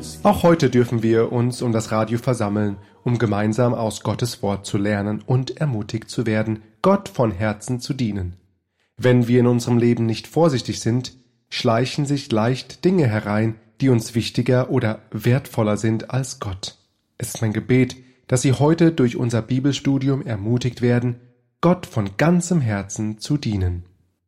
Auch heute dürfen wir uns um das Radio versammeln, um gemeinsam aus Gottes Wort zu lernen und ermutigt zu werden, Gott von Herzen zu dienen. Wenn wir in unserem Leben nicht vorsichtig sind, schleichen sich leicht Dinge herein, die uns wichtiger oder wertvoller sind als Gott. Es ist mein Gebet, dass Sie heute durch unser Bibelstudium ermutigt werden, Gott von ganzem Herzen zu dienen.